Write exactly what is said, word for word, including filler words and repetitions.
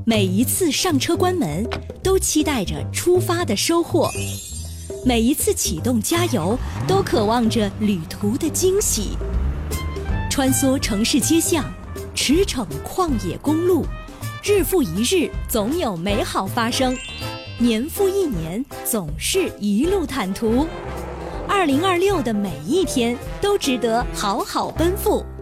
每一次上车关门，都期待着出发的收获；每一次启动加油，都渴望着旅途的惊喜。穿梭城市街巷，驰骋旷野公路，日复一日，总有美好发生；年复一年，总是一路坦途。二零二六的每一天都值得好好奔赴。